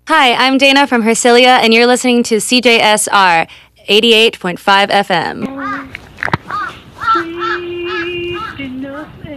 Hi, I'm Dana from Hercilia, and you're listening to CJSR 88.5 FM.